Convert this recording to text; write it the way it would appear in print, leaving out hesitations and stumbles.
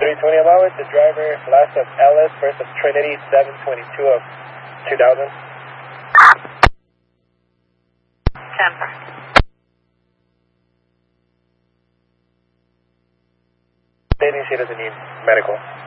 320 allow it. The driver, last of Ellis, first of Trinity, 722 of 2000. Denver. Stating she doesn't need medical.